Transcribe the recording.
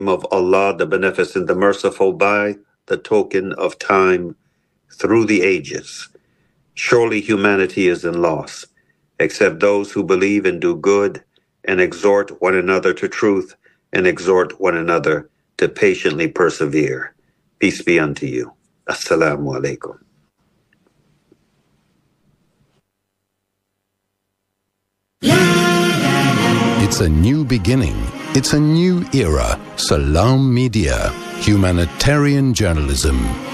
of Allah, the Beneficent, the Merciful, by the token of time through the ages. Surely humanity is in loss, except those who believe and do good and exhort one another to truth and exhort one another to patiently persevere. Peace be unto you. Assalamu alaikum. It's a new beginning. It's a new era. Salam Media. Humanitarian journalism.